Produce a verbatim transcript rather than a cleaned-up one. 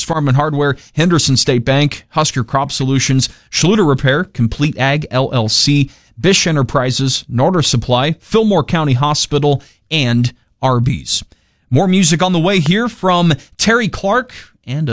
Farm and Hardware, Henderson State Bank, Husker Crop Solutions, Schluter Repair, Complete Ag L L C, Bish Enterprises, Norder Supply, Fillmore County Hospital, and Arby's. More music on the way here from Terry Clark and